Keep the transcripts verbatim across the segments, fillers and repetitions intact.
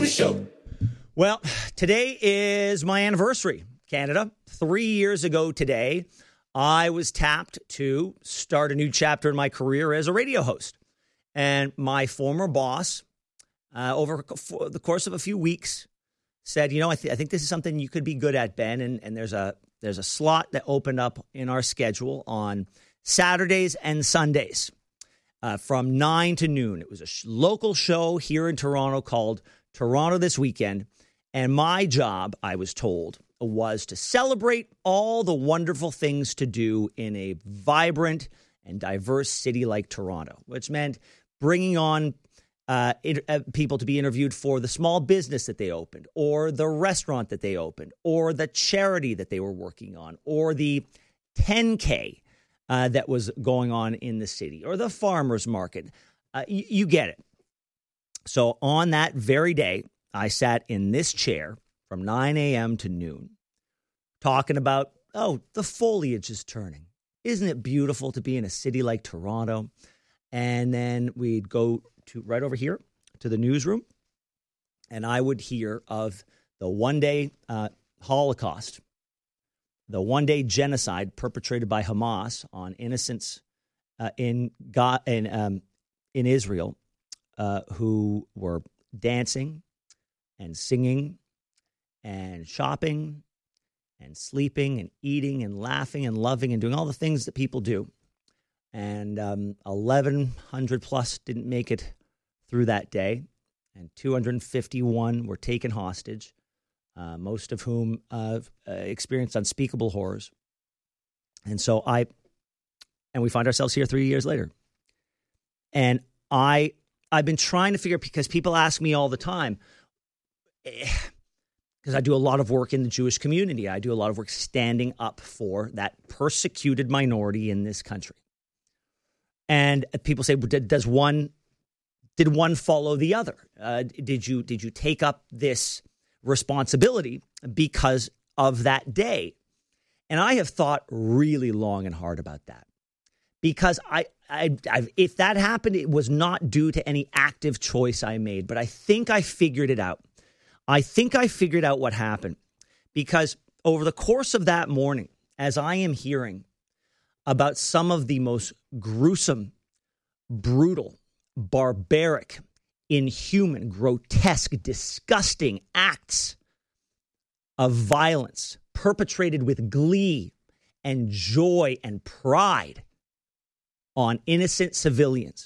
Show. Well, today is my anniversary, Canada. Three years ago today, I was tapped to start a new chapter in my career as a radio host. And my former boss, uh, over the course of a few weeks, said, you know, I, th- I think this is something you could be good at, Ben. And, and there's a there's a slot that opened up in our schedule on Saturdays and Sundays uh, from nine to noon. It was a sh- local show here in Toronto called Toronto This Weekend. And my job, I was told, was to celebrate all the wonderful things to do in a vibrant and diverse city like Toronto, which meant bringing on uh, it, uh, people to be interviewed for the small business that they opened, or the restaurant that they opened, or the charity that they were working on, or the ten K uh, that was going on in the city, or the farmer's market. Uh, y- you get it. So on that very day, I sat in this chair from nine a.m. to noon talking about, oh, the foliage is turning. Isn't it beautiful to be in a city like Toronto? And then we'd go to right over here to the newsroom, and I would hear of the one-day uh, Holocaust, the one-day genocide perpetrated by Hamas on innocents uh, in God, in, um, in Israel, Uh, who were dancing and singing and shopping and sleeping and eating and laughing and loving and doing all the things that people do. And um, eleven hundred plus didn't make it through that day, and two hundred fifty-one were taken hostage, uh, most of whom uh, experienced unspeakable horrors. And so I, and we find ourselves here three years later. And I... I've been trying to figure, because people ask me all the time, because I do a lot of work in the Jewish community. I do a lot of work standing up for that persecuted minority in this country. And people say, does one, did one follow the other? Uh, did you, did you take up this responsibility because of that day? And I have thought really long and hard about that. Because I, I, I've, if that happened, it was not due to any active choice I made. But I think I figured it out. I think I figured out what happened. Because over the course of that morning, as I am hearing about some of the most gruesome, brutal, barbaric, inhuman, grotesque, disgusting acts of violence perpetrated with glee and joy and pride on innocent civilians,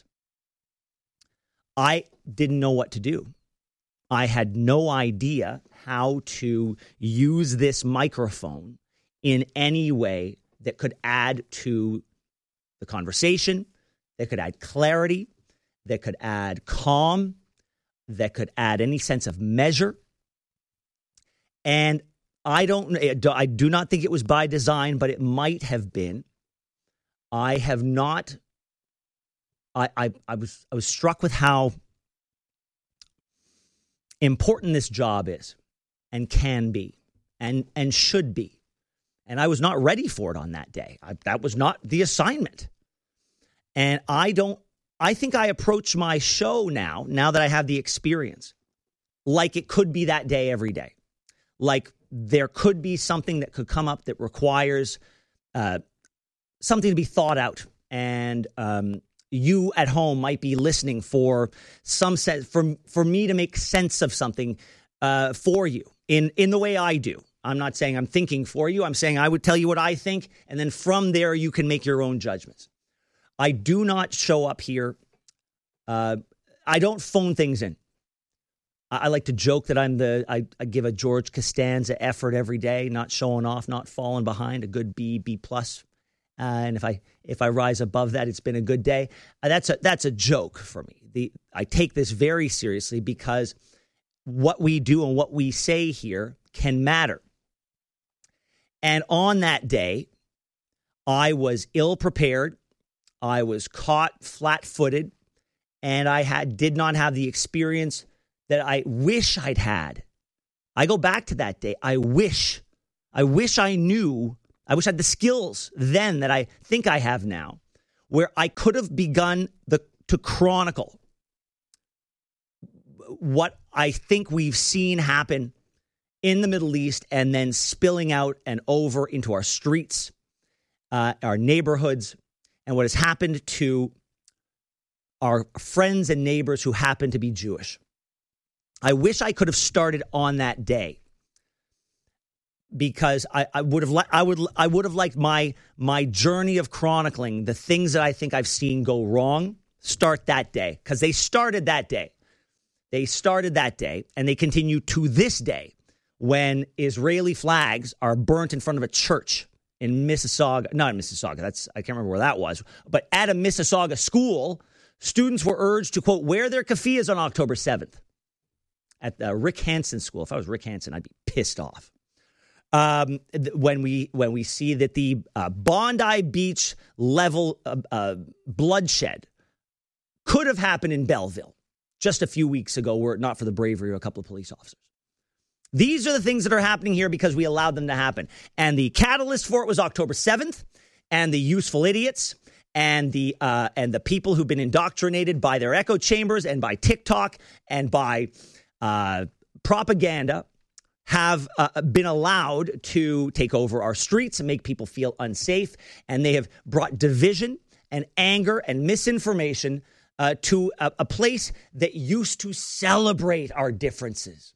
I didn't know what to do. I had no idea how to use this microphone in any way that could add to the conversation, that could add clarity, that could add calm, that could add any sense of measure. And I don't, I do not think it was by design, but it might have been. I have not, I, I, I was I was struck with how important this job is and can be and, and should be. And I was not ready for it on that day. I, that was not the assignment. And I don't, I think I approach my show now, now that I have the experience, like it could be that day every day. Like there could be something that could come up that requires uh, something to be thought out, and um, you at home might be listening for some sense, for for me to make sense of something uh, for you in in the way I do. I'm not saying I'm thinking for you. I'm saying I would tell you what I think, and then from there you can make your own judgments. I do not show up here. Uh, I don't phone things in. I, I like to joke that I'm the. I, I give a George Costanza effort every day, not showing off, not falling behind, a good B, B plus. Uh, and if I if I rise above that, it's been a good day. Uh, that's a that's a joke for me. The I take this very seriously because what we do and what we say here can matter. And on that day, I was ill prepared. I was caught flat-footed, and I had did not have the experience that I wish I'd had. I go back to that day. I wish, I wish I knew. I wish I had the skills then that I think I have now, where I could have begun the to chronicle what I think we've seen happen in the Middle East and then spilling out and over into our streets, uh, our neighborhoods, and what has happened to our friends and neighbors who happen to be Jewish. I wish I could have started on that day, because I, I would have li- I would I would have liked my my journey of chronicling the things that I think I've seen go wrong start that day, because they started that day. They started that day, and they continue to this day, when Israeli flags are burnt in front of a church in Mississauga. Not in Mississauga. That's I can't remember where that was. But at a Mississauga school, students were urged to, quote, wear their keffiyehs on October seventh. At the Rick Hansen school. If I was Rick Hansen, I'd be pissed off. Um, when we when we see that the uh, Bondi Beach level uh, uh, bloodshed could have happened in Belleville just a few weeks ago, were it not for the bravery of a couple of police officers. These are the things that are happening here because we allowed them to happen. And the catalyst for it was October seventh, and the useful idiots and the uh, and the people who've been indoctrinated by their echo chambers and by TikTok and by uh, propaganda have uh, been allowed to take over our streets and make people feel unsafe. And they have brought division and anger and misinformation uh, to a, a place that used to celebrate our differences.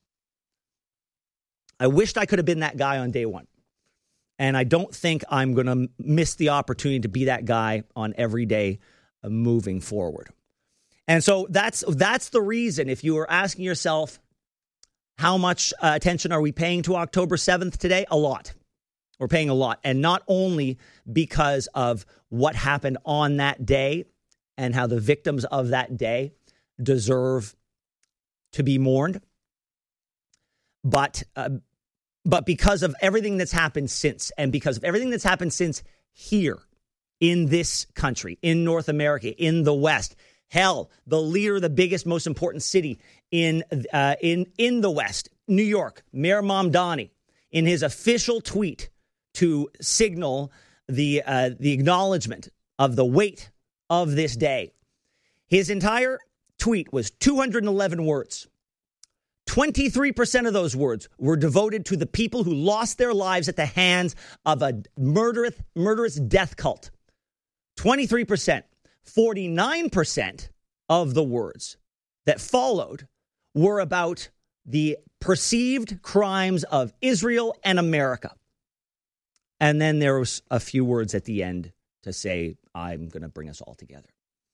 I wished I could have been that guy on day one. And I don't think I'm going to miss the opportunity to be that guy on every day uh, moving forward. And so that's that's the reason, if you were asking yourself, how much uh, attention are we paying to October seventh today? A lot. We're paying a lot. And not only because of what happened on that day and how the victims of that day deserve to be mourned, but uh, but because of everything that's happened since, and because of everything that's happened since here in this country, in North America, in the West. Hell, the leader of the biggest, most important city in uh, in in the West, New York, Mayor Mamdani, in his official tweet to signal the uh, the acknowledgement of the weight of this day, his entire tweet was two hundred eleven words. twenty-three percent of those words were devoted to the people who lost their lives at the hands of a murderous, murderous death cult. twenty-three percent. forty-nine percent of the words that followed were about the perceived crimes of Israel and America. And then there was a few words at the end to say, I'm going to bring us all together.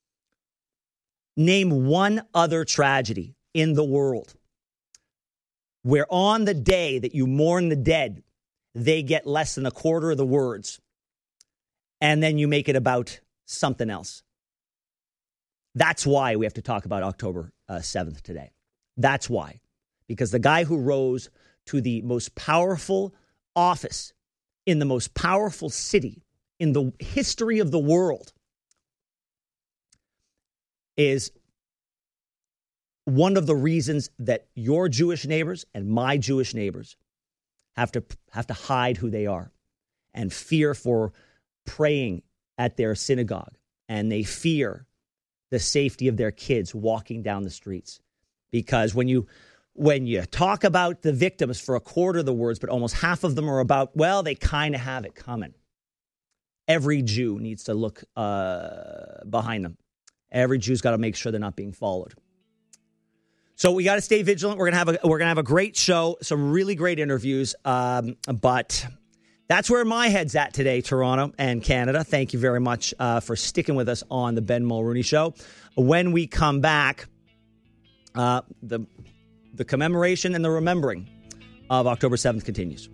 Name one other tragedy in the world where on the day that you mourn the dead, they get less than a quarter of the words, and then you make it about something else. That's why we have to talk about October uh, seventh today. That's why. Because the guy who rose to the most powerful office in the most powerful city in the history of the world is one of the reasons that your Jewish neighbors and my Jewish neighbors have to have to hide who they are and fear for praying at their synagogue, and they fear the safety of their kids walking down the streets. Because when you when you talk about the victims for a quarter of the words, but almost half of them are about, well, they kind of have it coming. Every Jew needs to look uh, behind them. Every Jew's got to make sure they're not being followed. So we got to stay vigilant. We're gonna have a we're gonna have a great show, some really great interviews. Um, but that's where my head's at today, Toronto and Canada. Thank you very much uh, for sticking with us on the Ben Mulrooney Show. When we come back, uh, the the commemoration and the remembering of October seventh continues.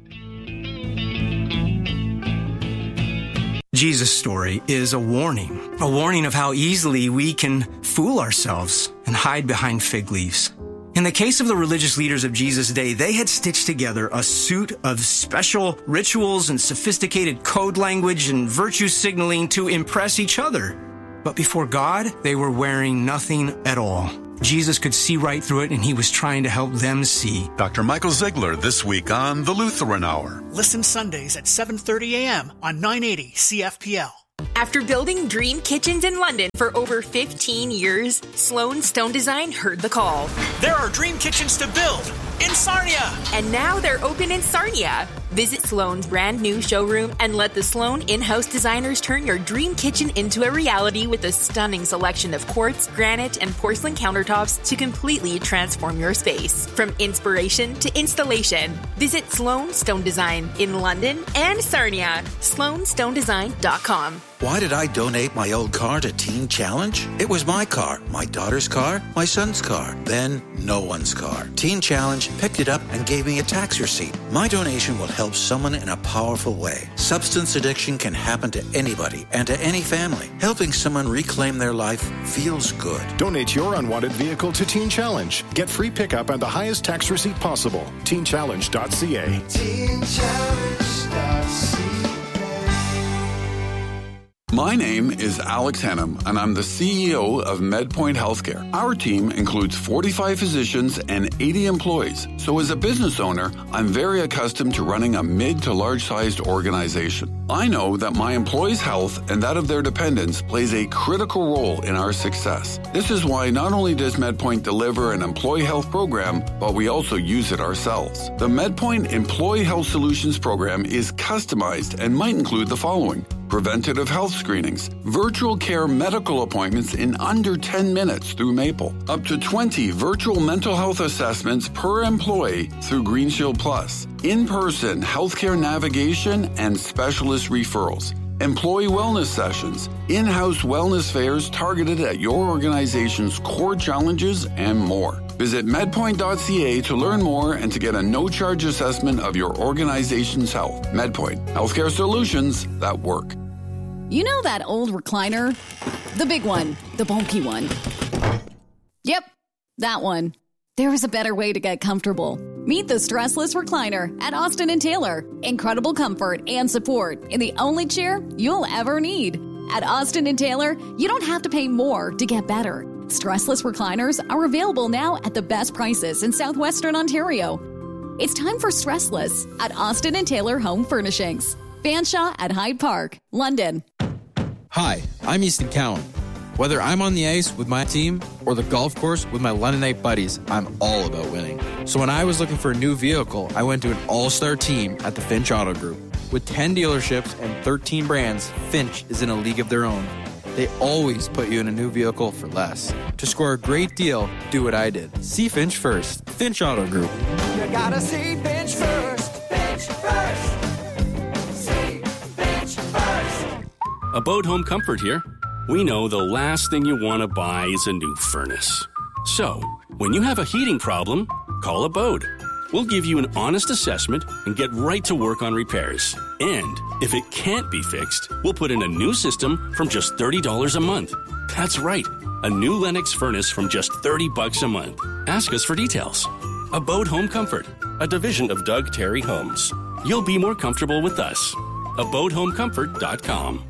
Jesus' story is a warning, a warning of how easily we can fool ourselves and hide behind fig leaves. In the case of the religious leaders of Jesus' day, they had stitched together a suit of special rituals and sophisticated code language and virtue signaling to impress each other. But before God, they were wearing nothing at all. Jesus could see right through it, and he was trying to help them see. Doctor Michael Ziegler this week on The Lutheran Hour. Listen Sundays at seven thirty a.m. on nine eighty C F P L. After building dream kitchens in London for over fifteen years, Sloan Stone Design heard the call. There are dream kitchens to build in Sarnia. And now they're open in Sarnia. Visit Sloan's brand new showroom and let the Sloan in-house designers turn your dream kitchen into a reality with a stunning selection of quartz, granite, and porcelain countertops to completely transform your space. From inspiration to installation, visit Sloan Stone Design in London and Sarnia. sloan stone design dot com. Why did I donate my old car to Teen Challenge? It was my car, my daughter's car, my son's car, then no one's car. Teen Challenge picked it up and gave me a tax receipt. My donation will help someone in a powerful way. Substance addiction can happen to anybody and to any family. Helping someone reclaim their life feels good. Donate your unwanted vehicle to Teen Challenge. Get free pickup and the highest tax receipt possible. teen challenge dot c a. teen challenge dot c a. My name is Alex Hennum, and I'm the C E O of MedPoint Healthcare. Our team includes forty-five physicians and eighty employees. So as a business owner, I'm very accustomed to running a mid to large-sized organization. I know that my employees' health and that of their dependents plays a critical role in our success. This is why not only does MedPoint deliver an employee health program, but we also use it ourselves. The MedPoint Employee Health Solutions program is customized and might include the following: preventative health screenings, virtual care medical appointments in under ten minutes through Maple, up to twenty virtual mental health assessments per employee through GreenShield Plus, in-person healthcare navigation and specialist referrals, employee wellness sessions, in-house wellness fairs targeted at your organization's core challenges, and more. Visit medpoint dot c a to learn more and to get a no-charge assessment of your organization's health. MedPoint, healthcare solutions that work. You know that old recliner? The big one, the bulky one. Yep, that one. There is a better way to get comfortable. Meet the Stressless Recliner at Austin and Taylor. Incredible comfort and support in the only chair you'll ever need. At Austin and Taylor, you don't have to pay more to get better. Stressless recliners are available now at the best prices in southwestern Ontario. It's time for Stressless at Austin and Taylor Home Furnishings. Fanshawe at Hyde Park, London. Hi, I'm Easton Cowan. Whether I'm on the ice with my team or the golf course with my Londonite buddies, I'm all about winning. So when I was looking for a new vehicle, I went to an all-star team at the Finch Auto Group. With ten dealerships and thirteen brands, Finch is in a league of their own. They always put you in a new vehicle for less. To score a great deal, do what I did. See Finch first. Finch Auto Group. You gotta see Finch first. Finch first. See Finch first. Abode Home Comfort here. We know the last thing you want to buy is a new furnace. So, when you have a heating problem, call Abode. We'll give you an honest assessment and get right to work on repairs. And if it can't be fixed, we'll put in a new system from just thirty dollars a month. That's right, a new Lennox furnace from just thirty bucks a month. Ask us for details. Abode Home Comfort, a division of Doug Terry Homes. You'll be more comfortable with us. abode home comfort dot com.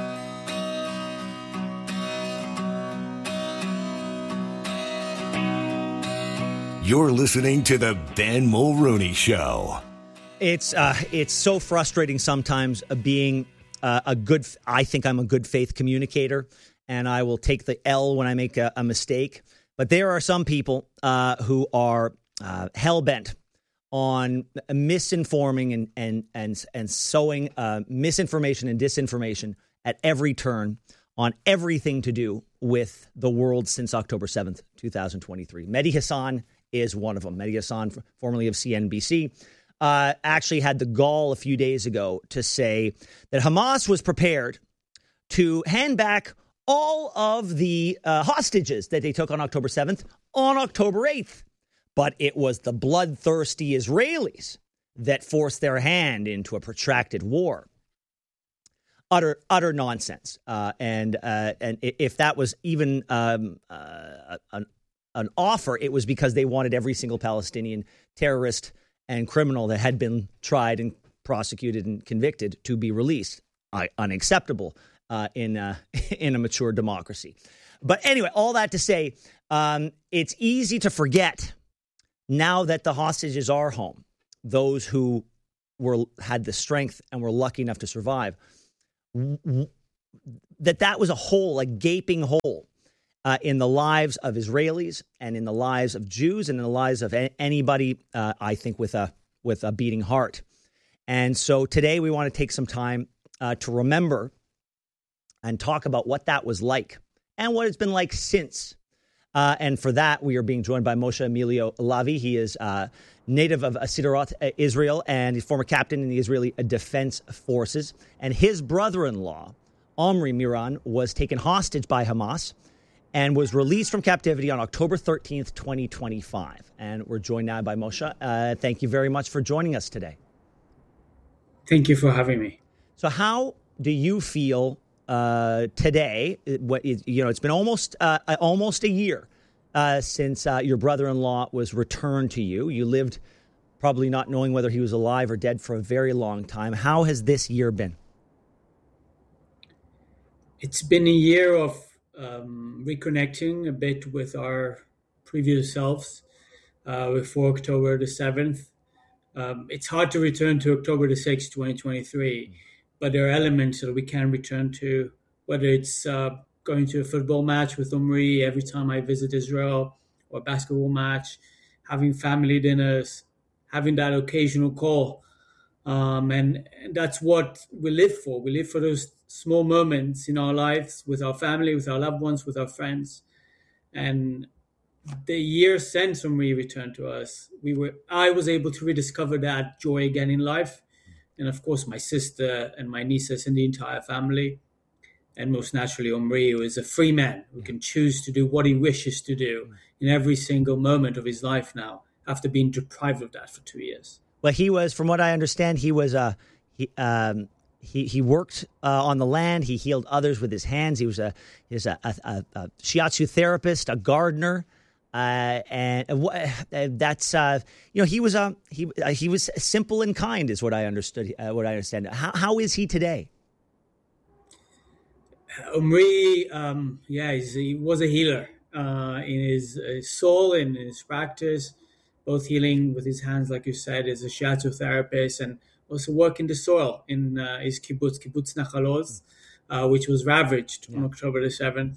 You're listening to the Ben Mulrooney Show. It's uh, it's so frustrating sometimes uh, being uh, a good. I think I'm a good faith communicator, and I will take the L when I make a, a mistake. But there are some people uh, who are uh, hell bent on misinforming and and and and sowing uh, misinformation and disinformation at every turn on everything to do with the world since October seventh, twenty twenty-three. Mehdi Hasan is one of them. Mehdi Hasan, formerly of C N B C, uh, actually had the gall a few days ago to say that Hamas was prepared to hand back all of the uh, hostages that they took on October seventh on October eighth. But it was the bloodthirsty Israelis that forced their hand into a protracted war. Utter, utter nonsense. Uh, and uh, and if that was even um, uh, an an offer, it was because they wanted every single Palestinian terrorist and criminal that had been tried and prosecuted and convicted to be released. Uh, unacceptable uh, in, uh, in a mature democracy. But anyway, all that to say, um, it's easy to forget now that the hostages are home, those who were had the strength and were lucky enough to survive. that that was a hole, a gaping hole uh, in the lives of Israelis and in the lives of Jews and in the lives of a- anybody, uh, I think, with a with a beating heart. And so today we want to take some time uh, to remember and talk about what that was like and what it's been like since. Uh, and for that, we are being joined by Moshe Emilio Lavi. He is uh, native of Siderot, Israel, and he's former captain in the Israeli Defense Forces. And his brother-in-law, Omri Miran, was taken hostage by Hamas and was released from captivity on October thirteenth, twenty twenty-five. And we're joined now by Moshe. Uh, thank you very much for joining us today. Thank you for having me. So how do you feel uh, today? What is, you know, it's been almost uh, almost a year uh, since uh, your brother-in-law was returned to you. You lived probably not knowing whether he was alive or dead for a very long time. How has this year been? It's been a year of um, reconnecting a bit with our previous selves uh, before October the seventh. Um, it's hard to return to October the sixth, twenty twenty-three, but there are elements that we can return to, whether it's uh, going to a football match with Omri every time I visit Israel, or a basketball match, having family dinners, having that occasional call. Um, and, and that's what we live for. We live for those small moments in our lives with our family, with our loved ones, with our friends. And the year since Omri returned to us, we were I was able to rediscover that joy again in life. And of course, my sister and my nieces and the entire family. And most naturally, Omri, who is a free man who can choose to do what he wishes to do in every single moment of his life now, after being deprived of that for two years. Well, he was, from what I understand, he was a he um, he he worked uh, on the land. He healed others with his hands. He was a he was a, a, a, a shiatsu therapist, a gardener, uh, and uh, that's uh, you know he was a he uh, he was simple and kind, is what I understood. Uh, what I understand. How how is he today? Omri, um, yeah, he's, he was a healer uh, in his, his soul and in his practice. Both healing with his hands, like you said, as a shiatsu therapist, and also working the soil in uh, his kibbutz, Kibbutz Nachal Oz, uh, which was ravaged yeah. on October the seventh.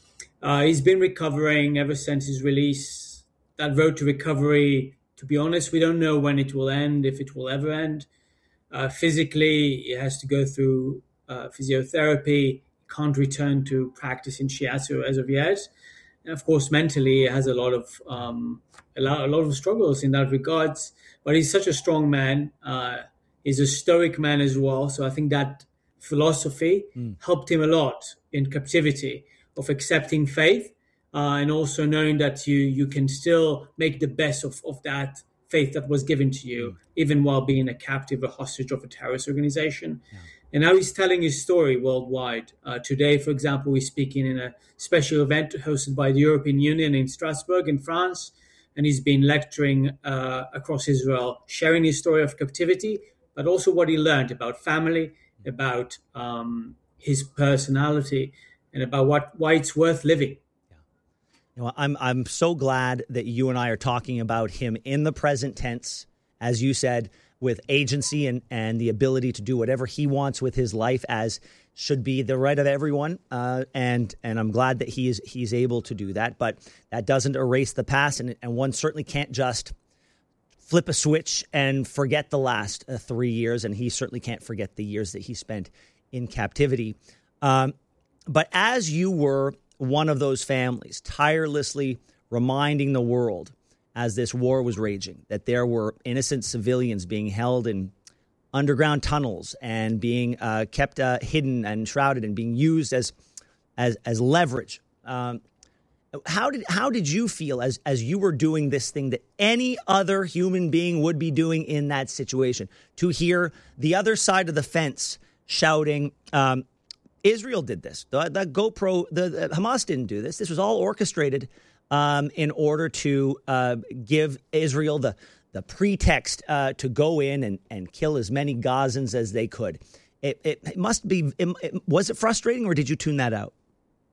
Uh, he's been recovering ever since his release. That road to recovery, to be honest, we don't know when it will end, if it will ever end. Uh, physically, he has to go through uh, physiotherapy. He can't return to practice in shiatsu as of yet. And of course, mentally, he has a lot of um, a, lot, a lot of struggles in that regards. But he's such a strong man. Uh, he's a stoic man as well. So I think that philosophy mm. helped him a lot in captivity, of accepting faith uh, and also knowing that you you can still make the best of, of that faith that was given to you, mm. even while being a captive, a hostage of a terrorist organization. Yeah. And now he's telling his story worldwide. Uh, today, for example, he's speaking in a special event hosted by the European Union in Strasbourg in France. And he's been lecturing uh, across Israel, sharing his story of captivity, but also what he learned about family, about um, his personality, and about what why it's worth living. Yeah. You know, I'm I'm so glad that you and I are talking about him in the present tense, as you said, with agency and, and the ability to do whatever he wants with his life, as should be the right of everyone. Uh, and and I'm glad that he is he's able to do that. But that doesn't erase the past, and, and one certainly can't just flip a switch and forget the last uh, three years. And he certainly can't forget the years that he spent in captivity. Um, but as you were one of those families, tirelessly reminding the world as this war was raging, that there were innocent civilians being held in underground tunnels and being uh, kept uh, hidden and shrouded and being used as as as leverage. Um, how did how did you feel as as you were doing this thing that any other human being would be doing in that situation? To hear the other side of the fence shouting, um, "Israel did this. The, the GoPro, the, the Hamas didn't do this. This was all orchestrated." Um, in order to uh, give Israel the the pretext uh, to go in and, and kill as many Gazans as they could. It, it, it must be, it, it, was it frustrating, or did you tune that out?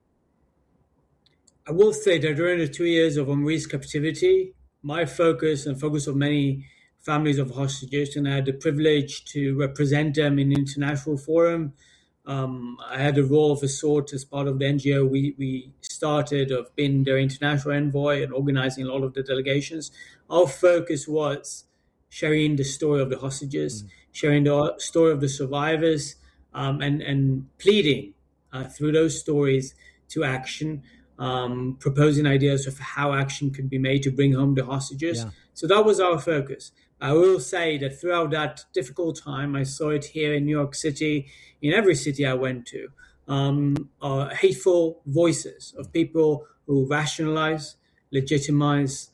I will say that during the two years of Omri's captivity, my focus and focus of many families of hostages, and I had the privilege to represent them in international forum, um, I had a role of a sort as part of the N G O we, we started of being their international envoy and organizing a lot of the delegations. Our focus was sharing the story of the hostages, mm. sharing the story of the survivors, um, and, and pleading uh, through those stories to action, um, proposing ideas of how action could be made to bring home the hostages. Yeah. So that was our focus. I will say that throughout that difficult time, I saw it here in New York City, in every city I went to, um, uh, hateful voices of people who rationalize, legitimize,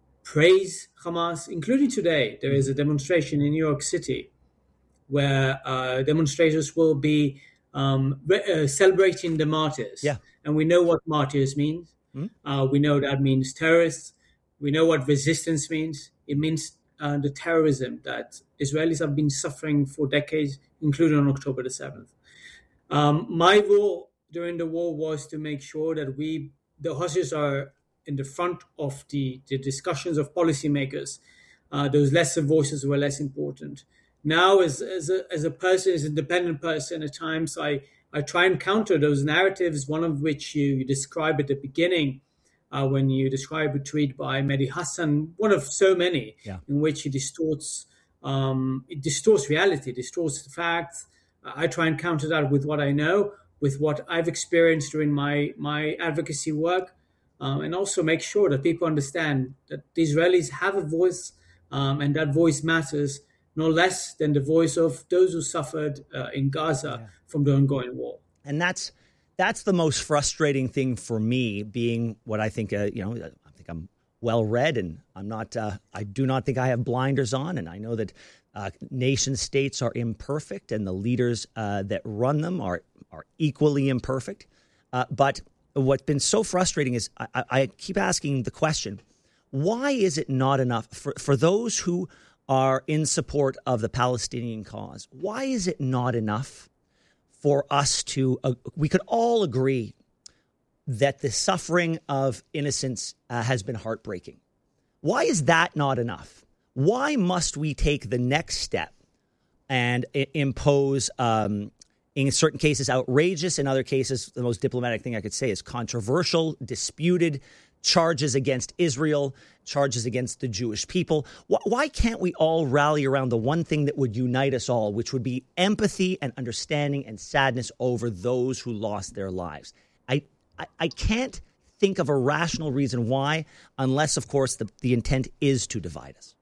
praise Hamas, including today. There is a demonstration in New York City where uh, demonstrators will be um, re- uh, celebrating the martyrs. Yeah. And we know what martyrs means. Mm-hmm. Uh, we know that means terrorists. We know what resistance means. It means uh, the terrorism that Israelis have been suffering for decades, including on October the seventh. Um, my role during the war was to make sure that we, the hostages are in the front of the, the discussions of policymakers. Uh, those lesser voices were less important. Now, as as a, as a person, as an independent person, at times I, I try and counter those narratives, one of which you, you describe at the beginning, uh, when you describe a tweet by Mehdi Hassan, one of so many, yeah. in which he distorts, um, it distorts reality, distorts the facts. I try and counter that with what I know, with what I've experienced during my, my advocacy work, um, and also make sure that people understand that the Israelis have a voice, um, and that voice matters no less than the voice of those who suffered uh, in Gaza yeah. from the ongoing war. And that's that's the most frustrating thing for me, being what I think, uh, you know, I think I'm well read, and I'm not, uh, I do not think I have blinders on, and I know that Uh, nation states are imperfect, and the leaders uh, that run them are are equally imperfect. Uh, but what's been so frustrating is I, I keep asking the question: why is it not enough for for those who are in support of the Palestinian cause? Why is it not enough for us to? Uh, we could all agree that the suffering of innocents uh, has been heartbreaking. Why is that not enough? Why must we take the next step and I- impose, um, in certain cases, outrageous, in other cases, the most diplomatic thing I could say is controversial, disputed charges against Israel, charges against the Jewish people? Wh- why can't we all rally around the one thing that would unite us all, which would be empathy and understanding and sadness over those who lost their lives? I, I, I can't think of a rational reason why, unless, of course, the, the intent is to divide us.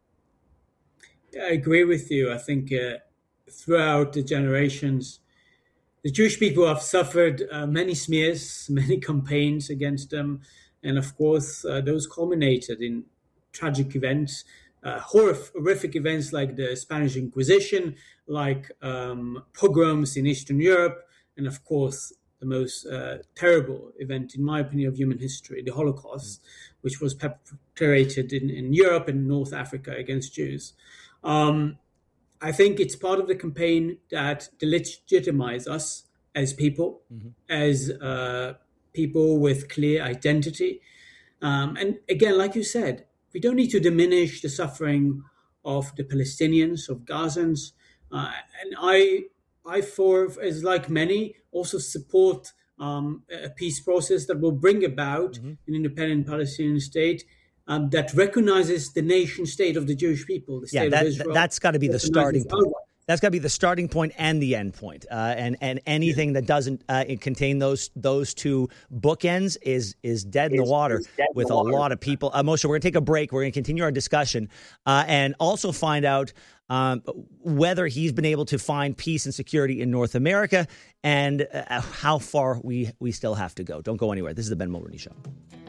I agree with you. I think uh, throughout the generations, the Jewish people have suffered uh, many smears, many campaigns against them. And of course, uh, those culminated in tragic events, uh, horrific, horrific events like the Spanish Inquisition, like um, pogroms in Eastern Europe, and of course, the most uh, terrible event, in my opinion, of human history, the Holocaust, mm. which was perpetrated in, in Europe and North Africa against Jews. Um, I think it's part of the campaign that delegitimize us as people, mm-hmm. as uh, people with clear identity. Um, and again, like you said, we don't need to diminish the suffering of the Palestinians, of Gazans. Uh, and I, I, for as like many, also support um, a peace process that will bring about mm-hmm. an independent Palestinian state. Um, that recognizes the nation state of the Jewish people, the state yeah, that, of Israel. That's got to be the starting point. That's got to be the starting point and the end point. Uh, and and anything yeah. that doesn't uh, contain those those two bookends is is dead in the water with a lot of people. Uh, Moshe, we're going to take a break. We're going to continue our discussion uh, and also find out um, whether he's been able to find peace and security in North America and uh, how far we, we still have to go. Don't go anywhere. This is the Ben Mulroney Show.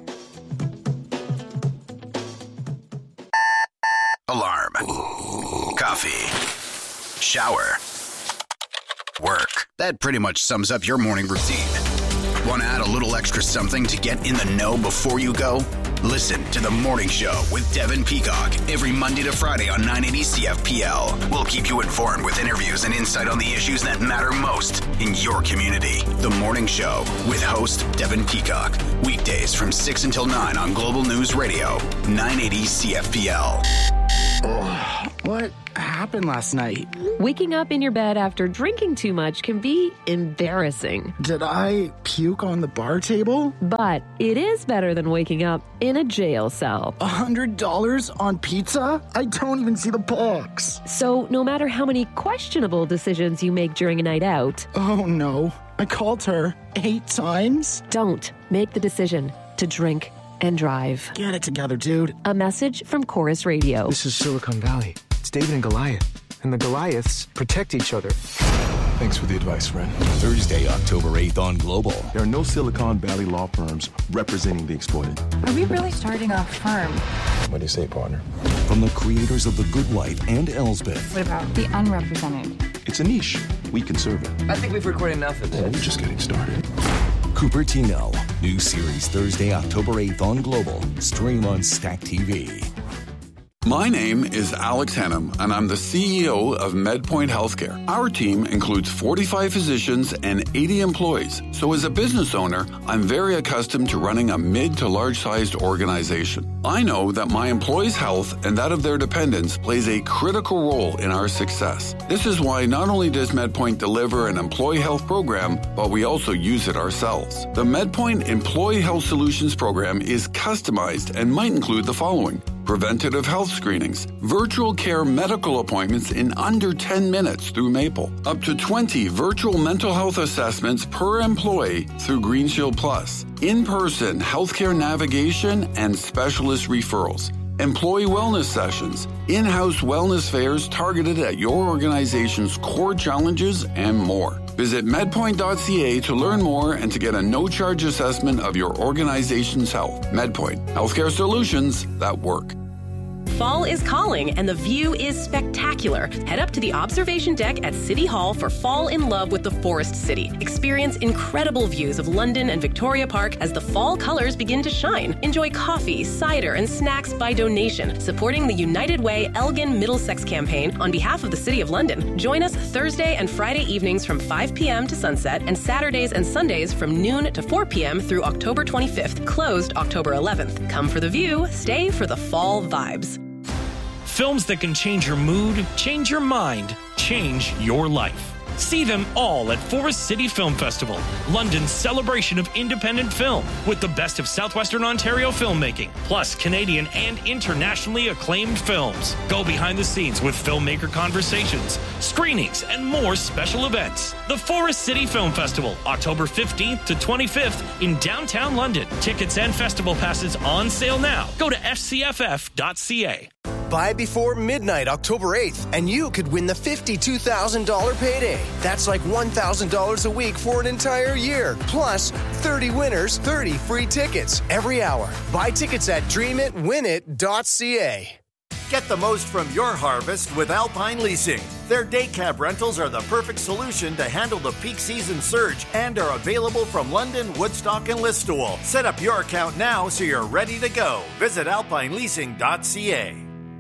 Alarm. Coffee. Shower. Work. That pretty much sums up your morning routine. Want to add a little extra something to get in the know before you go? Listen to The Morning Show with Devin Peacock every Monday to Friday on nine eighty C F P L. We'll keep you informed with interviews and insight on the issues that matter most in your community. The Morning Show with host Devin Peacock. Weekdays from six until nine on Global News Radio, nine eighty C F P L. Oh, what happened last night? Waking up in your bed after drinking too much can be embarrassing. Did I puke on the bar table? But it is better than waking up in a jail cell. A hundred dollars on pizza? I don't even see the box. So no matter how many questionable decisions you make during a night out... Oh no, I called her eight times? Don't make the decision to drink and drive. Get it together, dude. A message from Chorus Radio. This is Silicon Valley. It's David and Goliath. And the Goliaths protect each other. Thanks for the advice, friend. Thursday, October eighth on Global. There are no Silicon Valley law firms representing the exploited. Are we really starting a firm? What do you say, partner? From the creators of The Good Wife and Elsbeth. What about the unrepresented? It's a niche. We can serve it. I think we've recorded enough of this. Well, we're just getting started. Cupertino. New series Thursday, October eighth on Global. Stream on Stack T V. My name is Alex Hennam, and I'm the C E O of MedPoint Healthcare. Our team includes forty-five physicians and eighty employees. So as a business owner, I'm very accustomed to running a mid to large-sized organization. I know that my employees' health and that of their dependents plays a critical role in our success. This is why not only does MedPoint deliver an employee health program, but we also use it ourselves. The MedPoint Employee Health Solutions program is customized and might include the following: preventative health screenings, virtual care medical appointments in under ten minutes through Maple, up to twenty virtual mental health assessments per employee through GreenShield Plus, in-person healthcare navigation and specialist referrals, employee wellness sessions, in-house wellness fairs targeted at your organization's core challenges, and more. Visit medpoint dot c a to learn more and to get a no-charge assessment of your organization's health. MedPoint, healthcare solutions that work. Fall is calling and the view is spectacular. Head up to the observation deck at City Hall for Fall in Love with the Forest City. Experience incredible views of London and Victoria Park as the fall colors begin to shine. Enjoy coffee, cider, and snacks by donation, supporting the United Way Elgin Middlesex campaign on behalf of the City of London. Join us Thursday and Friday evenings from five p.m. to sunset and Saturdays and Sundays from noon to four p.m. through October twenty-fifth, closed October eleventh. Come for the view, stay for the fall vibes. Films that can change your mood, change your mind, change your life. See them all at Forest City Film Festival, London's celebration of independent film, with the best of Southwestern Ontario filmmaking, plus Canadian and internationally acclaimed films. Go behind the scenes with filmmaker conversations, screenings, and more special events. The Forest City Film Festival, October fifteenth to twenty-fifth in downtown London. Tickets and festival passes on sale now. Go to f c f f dot c a. Buy before midnight, October eighth, and you could win the fifty-two thousand dollars payday. That's like one thousand dollars a week for an entire year. Plus, thirty winners, thirty free tickets every hour. Buy tickets at dream it win it dot c a. Get the most from your harvest with Alpine Leasing. Their day cab rentals are the perfect solution to handle the peak season surge and are available from London, Woodstock, and Listowel. Set up your account now so you're ready to go. Visit alpine leasing dot c a.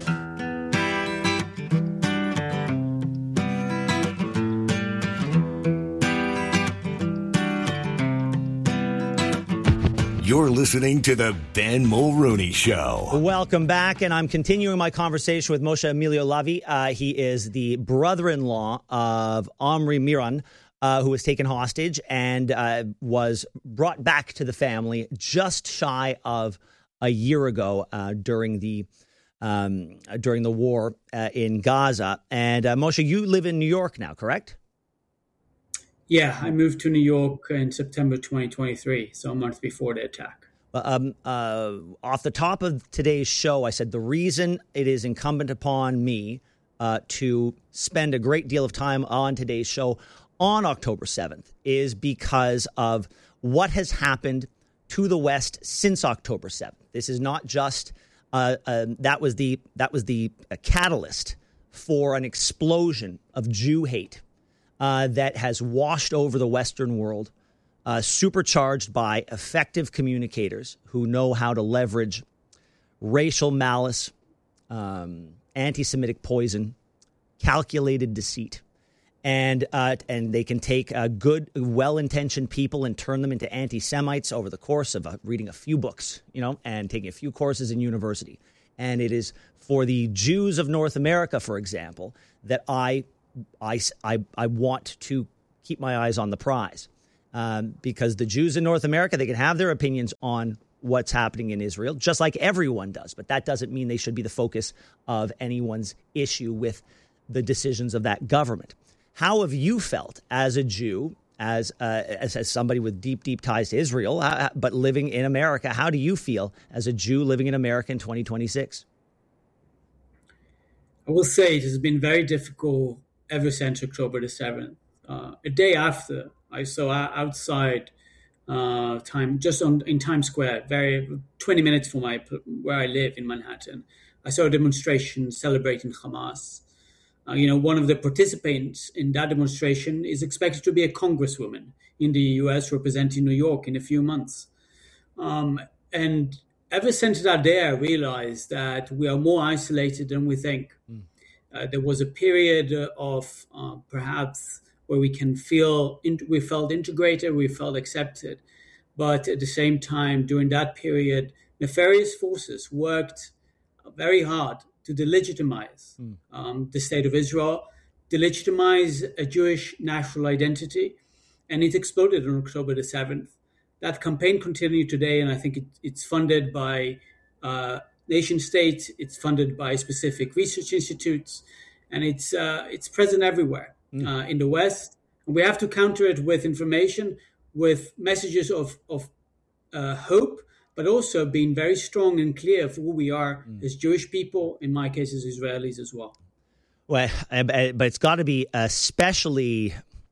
You're listening to the Ben Mulrooney Show. Welcome back, and I'm continuing my conversation with Moshe Emilio Lavi. Uh, he is the brother-in-law of Omri Miron, uh, who was taken hostage and uh, was brought back to the family just shy of a year ago uh, during the um, during the war uh, in Gaza. And uh, Moshe, you live in New York now, correct? Yeah, I moved to New York in September twenty twenty-three, so a month before the attack. Um, uh, off the top of today's show, I said the reason it is incumbent upon me uh, to spend a great deal of time on today's show on October seventh is because of what has happened to the West since October seventh. This is not just uh, uh, that was the that was the uh, catalyst for an explosion of Jew hate Uh, that has washed over the Western world, uh, supercharged by effective communicators who know how to leverage racial malice, um, anti-Semitic poison, calculated deceit. And uh, and they can take uh, good, well-intentioned people and turn them into anti-Semites over the course of uh, reading a few books, you know, and taking a few courses in university. And it is for the Jews of North America, for example, that I, I, I, I want to keep my eyes on the prize. Um, because the Jews in North America, they can have their opinions on what's happening in Israel, just like everyone does. But that doesn't mean they should be the focus of anyone's issue with the decisions of that government. How have you felt as a Jew, as uh, as, as somebody with deep, deep ties to Israel, uh, but living in America? How do you feel as a Jew living in America in twenty twenty-six? I will say it has been very difficult ever since October the seventh. Uh, a day after, I saw outside uh, time, just on in Times Square, very twenty minutes from my where I live in Manhattan. I saw a demonstration celebrating Hamas. Uh, you know, one of the participants in that demonstration is expected to be a congresswoman in the U S representing New York in a few months. Um, and ever since that day, I realized that we are more isolated than we think. Mm. Uh, there was a period of uh, perhaps where we can feel, in, we felt integrated, we felt accepted. But at the same time, during that period, nefarious forces worked very hard to delegitimize mm. um, the state of Israel, delegitimize a Jewish national identity, and it exploded on October the seventh. That campaign continued today, and I think it, it's funded by uh, nation states, it's funded by specific research institutes, and it's uh, it's present everywhere. Mm. Uh, in the West. And we have to counter it with information, with messages of, of uh, hope, but also being very strong and clear of who we are mm. as Jewish people, in my case as Israelis as well. Well, but it's got to be especially,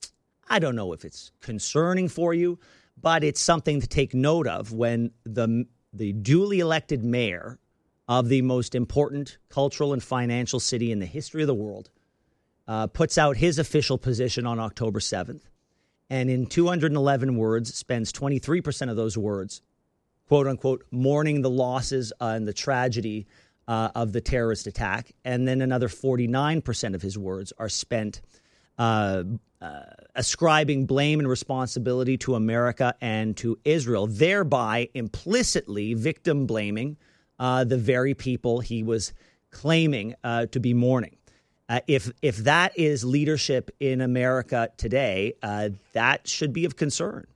I don't know if it's concerning for you, but it's something to take note of when the the duly elected mayor of the most important cultural and financial city in the history of the world Uh, puts out his official position on October seventh, and in two hundred eleven words, spends twenty-three percent of those words, quote unquote, mourning the losses uh, and the tragedy uh, of the terrorist attack. And then another forty-nine percent of his words are spent uh, uh, ascribing blame and responsibility to America and to Israel, thereby implicitly victim blaming uh, the very people he was claiming uh, to be mourning. Uh, if if that is leadership in America today, uh, that should be of concern.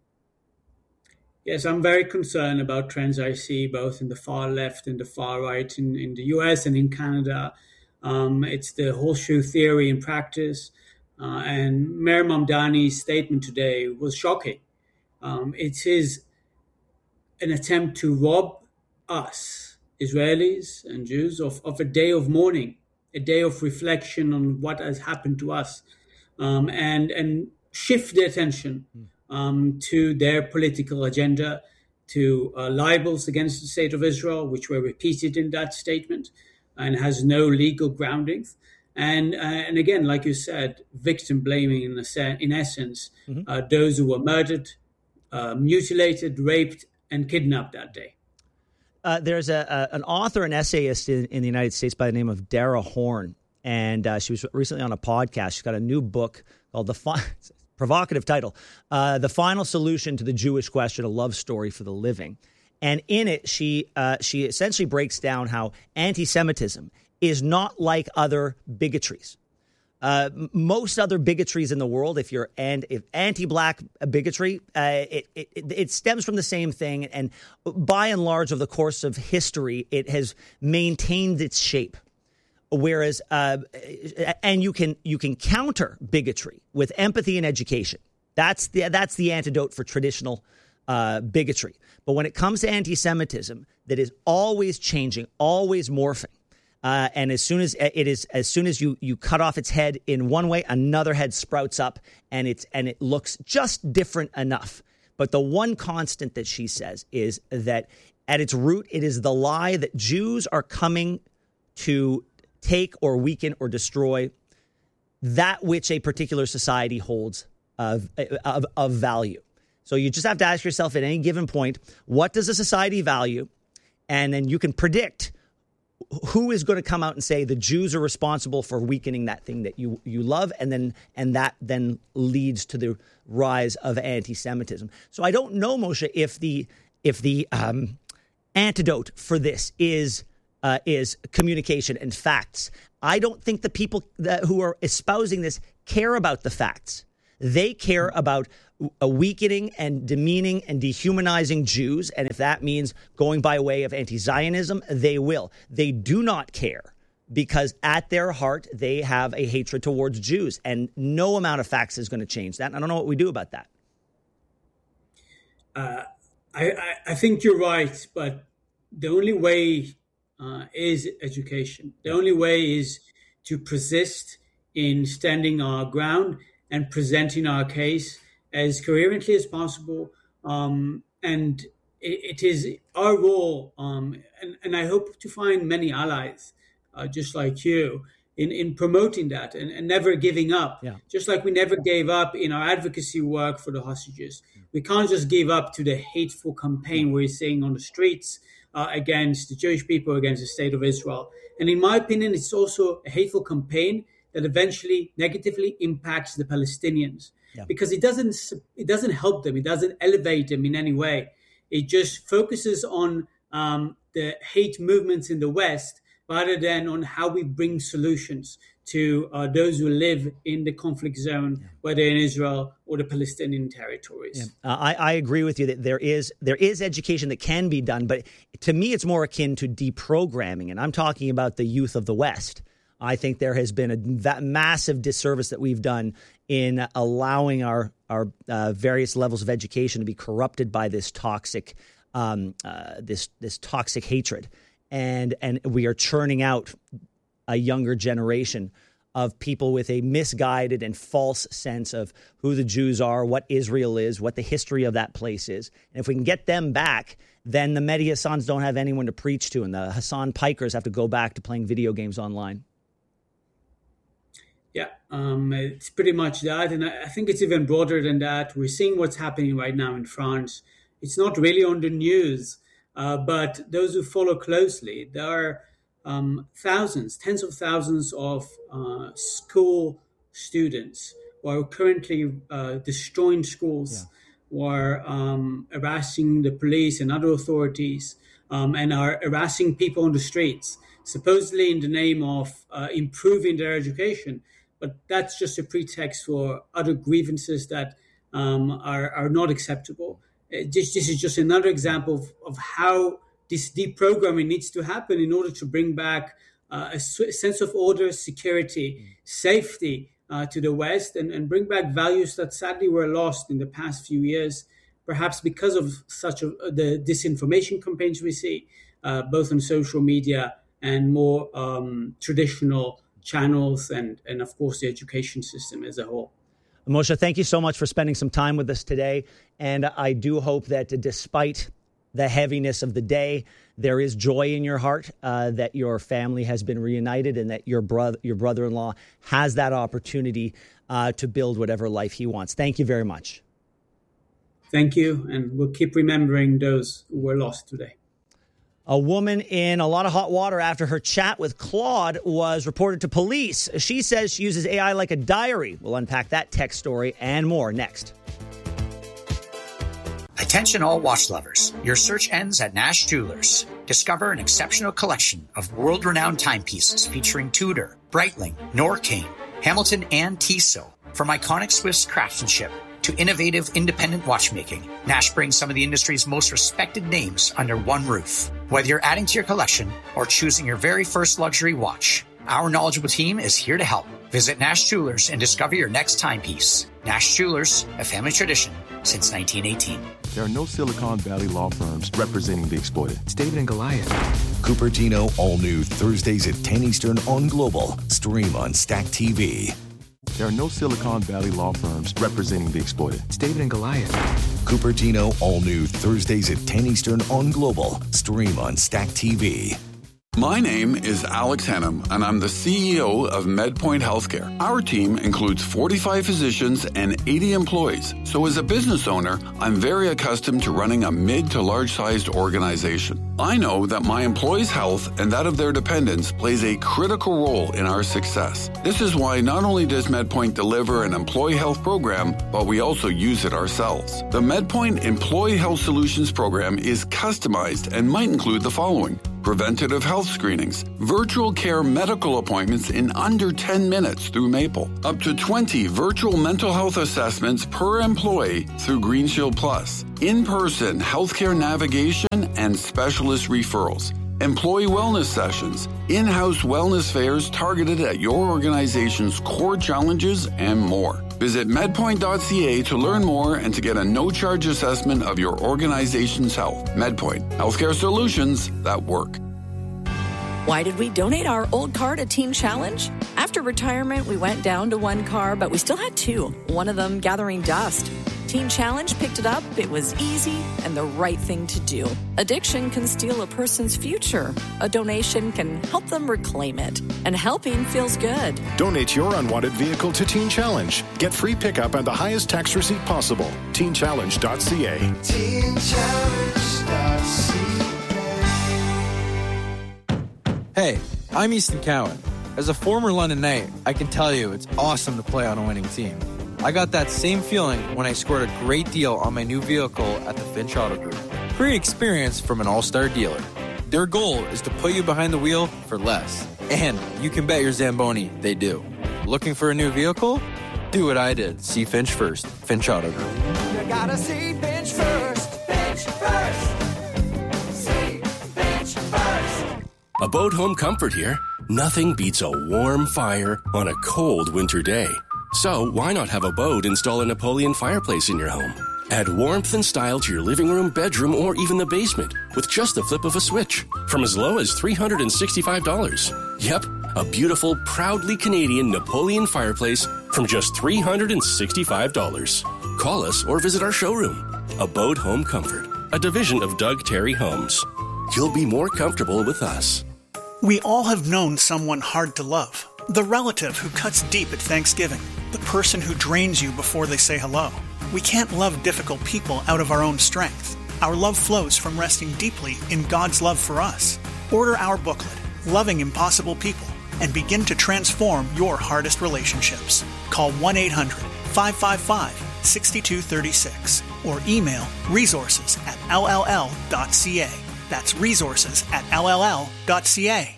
Yes, I'm very concerned about trends I see both in the far left and the far right in, in the U S and in Canada. Um, it's the horseshoe theory in practice. Uh, and Mayor Mamdani's statement today was shocking. Um, it is an attempt to rob us, Israelis and Jews, of, of a day of mourning, a day of reflection on what has happened to us, um, and and shift the attention um, to their political agenda, to uh, libels against the state of Israel, which were repeated in that statement and has no legal groundings. And uh, and again, like you said, victim blaming in, a, in essence, mm-hmm. uh, those who were murdered, uh, mutilated, raped, and kidnapped that day. Uh, there's a, a an author and essayist in, in the United States by the name of Dara Horn, and uh, she was recently on a podcast. She's got a new book called The Fi- provocative title, uh, The Final Solution to the Jewish Question: A Love Story for the Living. And in it, she uh, she essentially breaks down how anti-Semitism is not like other bigotries. Uh, most other bigotries in the world, if you're and if anti-black bigotry, uh, it, it it stems from the same thing, and by and large, of the course of history, it has maintained its shape. Whereas, uh, and you can you can counter bigotry with empathy and education. That's the that's the antidote for traditional uh, bigotry. But when it comes to anti-Semitism, that is always changing, always morphing. Uh, and as soon as it is, as soon as you, you cut off its head in one way, another head sprouts up, and it's and it looks just different enough. But the one constant that she says is that at its root, it is the lie that Jews are coming to take or weaken or destroy that which a particular society holds of, of, of value. So you just have to ask yourself at any given point, what does a society value? And then you can predict who is going to come out and say the Jews are responsible for weakening that thing that you, you love, and then and that then leads to the rise of anti-Semitism. So I don't know, Moshe, if the if the um, antidote for this is uh, is communication and facts. I don't think the people that, who are espousing this care about the facts. They care about a weakening and demeaning and dehumanizing Jews. And if that means going by way of anti-Zionism, they will. They do not care because at their heart, they have a hatred towards Jews. And no amount of facts is going to change that. And I don't know what we do about that. Uh, I, I, I think you're right. But the only way uh, is education. The only way is to persist in standing our ground and presenting our case as coherently as possible. Um, and it, it is our role, um, and, and I hope to find many allies, uh, just like you, in, in promoting that and, and never giving up. Yeah. Just like we never gave up in our advocacy work for the hostages. We can't just give up to the hateful campaign we're seeing on the streets uh, against the Jewish people, against the state of Israel. And in my opinion, it's also a hateful campaign that eventually negatively impacts the Palestinians, yeah. because it doesn't it doesn't help them, it doesn't elevate them in any way. It just focuses on um, the hate movements in the West rather than on how we bring solutions to uh, those who live in the conflict zone, yeah. whether in Israel or the Palestinian territories. Yeah. Uh, I, I agree with you that there is there is education that can be done, but to me it's more akin to deprogramming, and I'm talking about the youth of the West. I think there has been a that massive disservice that we've done in allowing our our uh, various levels of education to be corrupted by this toxic um, uh, this this toxic hatred, and and we are churning out a younger generation of people with a misguided and false sense of who the Jews are, what Israel is, what the history of that place is. And if we can get them back, then the Mehdi Hassans don't have anyone to preach to, and the Hassan Pikers have to go back to playing video games online. Yeah, um, it's pretty much that. And I think it's even broader than that. We're seeing what's happening right now in France. It's not really on the news, uh, but those who follow closely, there are um, thousands, tens of thousands of uh, school students who are currently uh, destroying schools, yeah. who are um, harassing the police and other authorities, um, and are harassing people on the streets, supposedly in the name of uh, improving their education. But that's just a pretext for other grievances that um, are, are not acceptable. Uh, this, this is just another example of, of how this deprogramming needs to happen in order to bring back uh, a sense of order, security, mm. safety uh, to the West, and, and bring back values that sadly were lost in the past few years, perhaps because of such a, the disinformation campaigns we see, uh, both on social media and more um, traditional channels, and, and of course, the education system as a whole. Moshe, thank you so much for spending some time with us today. And I do hope that despite the heaviness of the day, there is joy in your heart, uh, that your family has been reunited, and that your brother, your brother-in-law has that opportunity uh, to build whatever life he wants. Thank you very much. Thank you. And we'll keep remembering those who were lost today. A woman in a lot of hot water after her chat with Claude was reported to police. She says she uses A I like a diary. We'll unpack that tech story and more next. Attention all watch lovers. Your search ends at Nash Jewelers. Discover an exceptional collection of world-renowned timepieces featuring Tudor, Breitling, Norqain, Hamilton, and Tissot. From iconic Swiss craftsmanship to innovative independent watchmaking, Nash brings some of the industry's most respected names under one roof. Whether you're adding to your collection or choosing your very first luxury watch, our knowledgeable team is here to help. Visit Nash Jewelers and discover your next timepiece. Nash Jewelers, a family tradition since nineteen eighteen. There are no Silicon Valley law firms representing the exploited. It's David and Goliath. Cupertino, all new Thursdays at ten Eastern on Global. Stream on Stack T V. There are no Silicon Valley law firms representing the exploited. It's David and Goliath. Cupertino, all new Thursdays at ten Eastern on Global. Stream on Stack T V. My name is Alex Hennam, and I'm the C E O of MedPoint Healthcare. Our team includes forty-five physicians and eighty employees. So as a business owner, I'm very accustomed to running a mid to large-sized organization. I know that my employees' health and that of their dependents plays a critical role in our success. This is why not only does MedPoint deliver an employee health program, but we also use it ourselves. The MedPoint Employee Health Solutions program is customized and might include the following: preventative health screenings, virtual care medical appointments in under ten minutes through Maple, up to twenty virtual mental health assessments per employee through Green Shield Plus, in-person healthcare navigation and specialist referrals, employee wellness sessions, in-house wellness fairs targeted at your organization's core challenges, and more. Visit medpoint dot c a to learn more and to get a no-charge assessment of your organization's health. MedPoint, healthcare solutions that work. Why did we donate our old car to Teen Challenge? After retirement, we went down to one car, but we still had two, one of them gathering dust. Teen Challenge picked it up. It was easy and the right thing to do. Addiction can steal a person's future. A donation can help them reclaim it. And helping feels good. Donate your unwanted vehicle to Teen Challenge. Get free pickup and the highest tax receipt possible. teen challenge dot c a. teen challenge dot c a. Hey, I'm Easton Cowan. As a former London Knight, I can tell you it's awesome to play on a winning team. I got that same feeling when I scored a great deal on my new vehicle at the Finch Auto Group. Great experience from an all-star dealer. Their goal is to put you behind the wheel for less. And you can bet your Zamboni they do. Looking for a new vehicle? Do what I did. See Finch first. Finch Auto Group. You gotta see Finch first. Finch first. See Finch first. A boat home comfort here. Nothing beats a warm fire on a cold winter day. So why not have a boat install a Napoleon fireplace in your home? Add warmth and style to your living room, bedroom, or even the basement with just the flip of a switch from as low as three hundred sixty-five dollars. Yep, a beautiful, proudly Canadian Napoleon fireplace from just three hundred sixty-five dollars. Call us or visit our showroom. A Boat Home Comfort, a division of Doug Terry Homes. You'll be more comfortable with us. We all have known someone hard to love. The relative who cuts deep at Thanksgiving. The person who drains you before they say hello. We can't love difficult people out of our own strength. Our love flows from resting deeply in God's love for us. Order our booklet, Loving Impossible People, and begin to transform your hardest relationships. Call one eight hundred, five five five, six two three six or email resources at l l l dot c a. That's resources at l l l dot c a.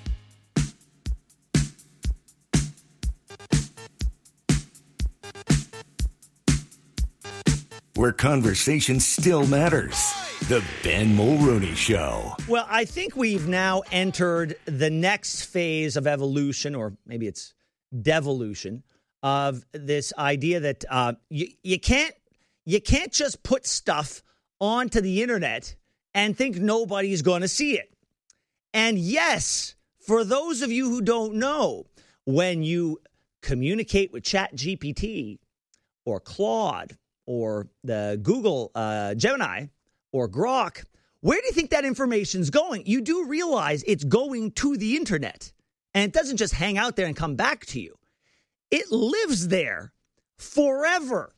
Where conversation still matters. The Ben Mulroney Show. Well, I think we've now entered the next phase of evolution, or maybe it's devolution, of this idea that uh, you, you can't you can't just put stuff onto the internet and think nobody's going to see it. And yes, for those of you who don't know, when you communicate with ChatGPT or Claude or the Google uh, Gemini or Grok, where do you think that information's going? You do realize it's going to the internet, and it doesn't just hang out there and come back to you. It lives there forever.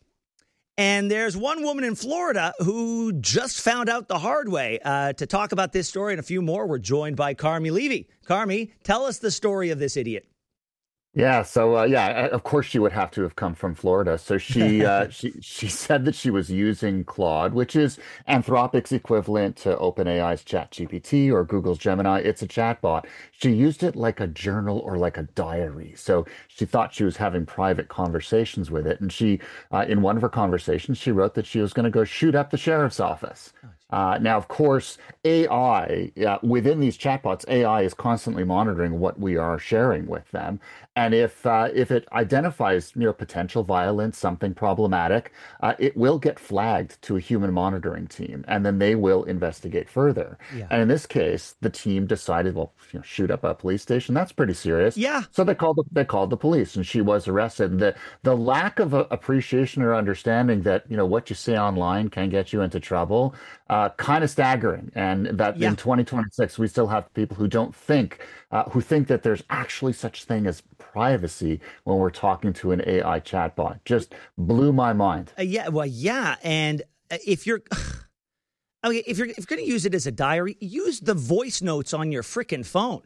And there's one woman in Florida who just found out the hard way. Uh, to talk about this story and a few more, we're joined by Carmi Levy. Carmi, tell us the story of this idiot. Yeah, so uh, yeah, of course she would have to have come from Florida. So she uh, she she said that she was using Claude, which is Anthropic's equivalent to OpenAI's ChatGPT or Google's Gemini. It's a chatbot. She used it like a journal or like a diary. So she thought she was having private conversations with it, and she, uh, in one of her conversations, she wrote that she was going to go shoot up the sheriff's office. Uh, now, of course, A I, uh, within these chatbots, A I is constantly monitoring what we are sharing with them. And if uh, if it identifies, you know, potential violence, something problematic, uh, it will get flagged to a human monitoring team, and then they will investigate further. Yeah. And in this case, the team decided, well, you know, shoot up a police station. That's pretty serious. Yeah. So they called the, they called the police, and she was arrested. And the the lack of uh, appreciation or understanding that, you know, what you say online can get you into trouble, uh, kind of staggering. And that yeah. in twenty twenty-six, we still have people who don't think, uh, who think that there's actually such thing as privacy when we're talking to an A I chatbot. Just blew my mind. Uh, yeah, well, yeah, and if you're, okay, if you're if you're going to use it as a diary, use the voice notes on your frickin' phone.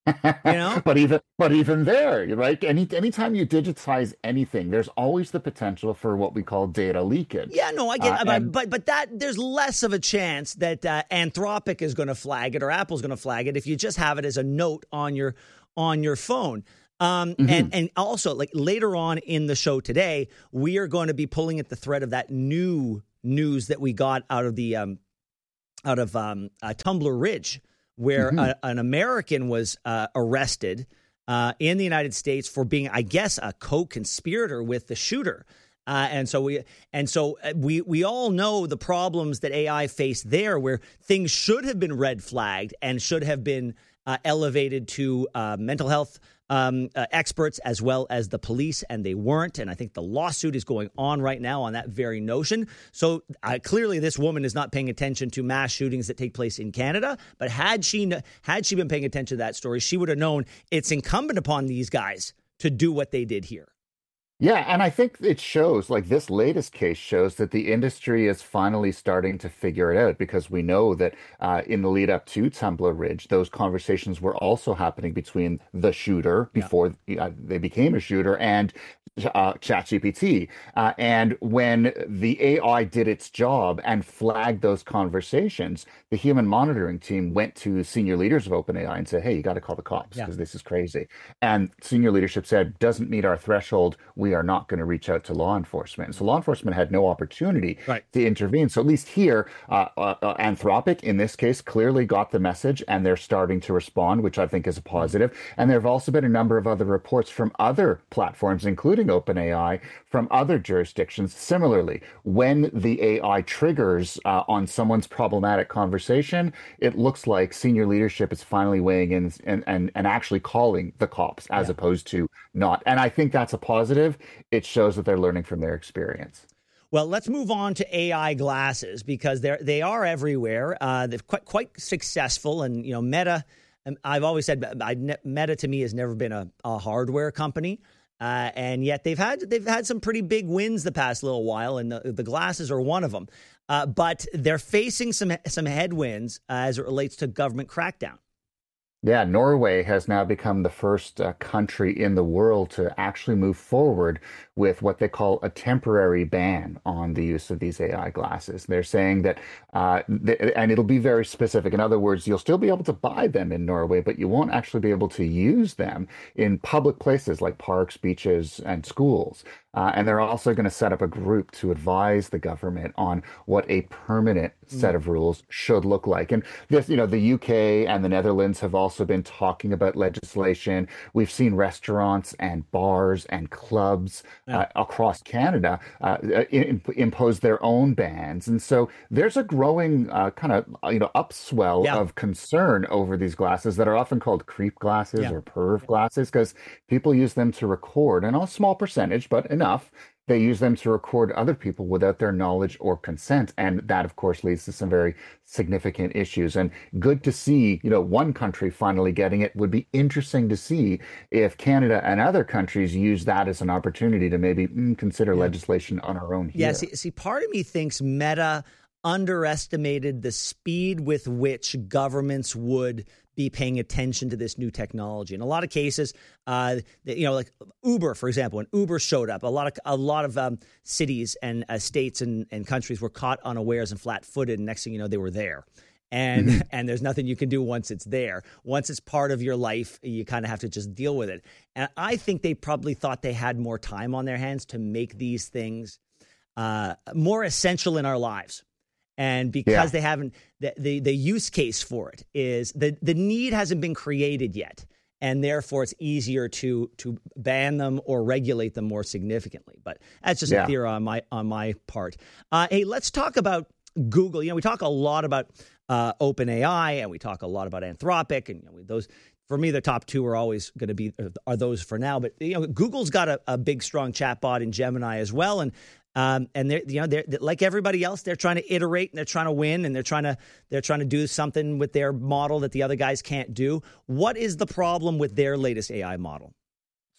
You know, but even but even there, right? Any anytime you digitize anything, there's always the potential for what we call data leakage. Yeah, no, I get, Uh, it, but, and- but but that there's less of a chance that uh, Anthropic is going to flag it or Apple's going to flag it if you just have it as a note on your on your phone. Um, Mm-hmm. and and also, like later on in the show today, we are going to be pulling at the thread of that new news that we got out of the um, out of um, uh, Tumbler Ridge, where Mhm. a, an American was uh, arrested uh, in the United States for being, I guess, a co-conspirator with the shooter. Uh, and so we and so uh, we we all know the problems that A I faced there, where things should have been red flagged and should have been uh, elevated to uh, mental health um, uh, experts as well as the police, and they weren't. And I think the lawsuit is going on right now on that very notion. So uh, clearly, this woman is not paying attention to mass shootings that take place in Canada. But had she kn- had she been paying attention to that story, she would have known it's incumbent upon these guys to do what they did here. Yeah, and I think it shows, like this latest case shows that the industry is finally starting to figure it out, because we know that uh, in the lead up to Tumbler Ridge, those conversations were also happening between the shooter before uh, they became a shooter and uh, ChatGPT. Uh, and when the A I did its job and flagged those conversations, the human monitoring team went to senior leaders of OpenAI and said, hey, you got to call the cops Yeah. because this is crazy. And senior leadership said, doesn't meet our threshold. We are not going to reach out to law enforcement. So law enforcement had no opportunity Right. to intervene. So at least here, uh, uh, uh, Anthropic, in this case, clearly got the message, and they're starting to respond, which I think is a positive. And there have also been a number of other reports from other platforms, including OpenAI, from other jurisdictions. Similarly, when the A I triggers uh, on someone's problematic conversation, it looks like senior leadership is finally weighing in and, and, and actually calling the cops as Yeah. opposed to not. And I think that's a positive. It shows that they're learning from their experience. Well, let's move on to A I glasses, because they're they are everywhere. Uh, they're quite quite successful, and you know, Meta. um, I've always said I, Meta to me has never been a, a hardware company, uh, and yet they've had they've had some pretty big wins the past little while, and the, the glasses are one of them. Uh, but they're facing some some headwinds uh, as it relates to government crackdown. Yeah, Norway has now become the first uh, country in the world to actually move forward with what they call a temporary ban on the use of these A I glasses. They're saying that, uh, th- and it'll be very specific. In other words, you'll still be able to buy them in Norway, but you won't actually be able to use them in public places like parks, beaches, and schools. Uh, and they're also going to set up a group to advise the government on what a permanent set of rules should look like. And this, you know, the U K and the Netherlands have also been talking about legislation. We've seen restaurants and bars and clubs uh, across Canada uh, in, impose their own bans. And so there's a growing uh, kind of, you know, upswell Yeah. of concern over these glasses that are often called creep glasses Yeah. or perv glasses, because people use them to record, and a small percentage, but enough. They use them to record other people without their knowledge or consent. And that, of course, leads to some very significant issues. And good to see, you know, one country finally getting it. Would be interesting to see if Canada and other countries use that as an opportunity to maybe mm, consider legislation on our own here. Yeah, see, see, part of me thinks Meta underestimated the speed with which governments would be paying attention to this new technology. In a lot of cases, uh, you know, like Uber, for example, when Uber showed up, a lot of a lot of um, cities and uh, states and, and countries were caught unawares and flat-footed, and next thing you know, they were there. And Mm-hmm. and there's nothing you can do once it's there. Once it's part of your life, you kind of have to just deal with it. And I think they probably thought they had more time on their hands to make these things uh, more essential in our lives. And because Yeah. they haven't, the, the the use case for it is the the need hasn't been created yet, and therefore it's easier to to ban them or regulate them more significantly. But that's just Yeah. a theory on my on my part. Uh, hey, let's talk about Google. You know, we talk a lot about uh, OpenAI, and we talk a lot about Anthropic, and you know, those. For me, the top two are always going to be are those for now. But you know, Google's got a, a big, strong chatbot in Gemini as well, and um, and they're you know they're like everybody else. They're trying to iterate and they're trying to win, and they're trying to they're trying to do something with their model that the other guys can't do. What is the problem with their latest A I model?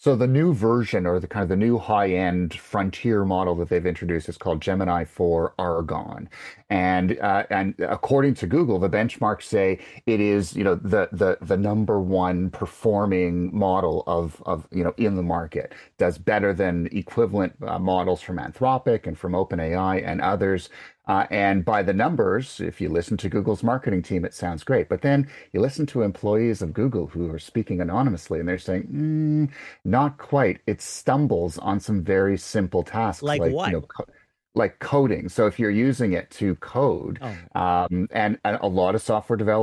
So the new version, or the kind of the new high-end frontier model that they've introduced, is called Gemini four Argon, and uh, and according to Google, the benchmarks say it is, you know, the the the number one performing model of of you know in the market. Does better than equivalent uh, models from Anthropic and from OpenAI and others. Uh, and by the numbers, if you listen to Google's marketing team, it sounds great. But then you listen to employees of Google who are speaking anonymously, and they're saying, mm, not quite. It stumbles on some very simple tasks. Like what? You know, co- like coding. So if you're using it to code, Oh. um, and, and a lot of software developers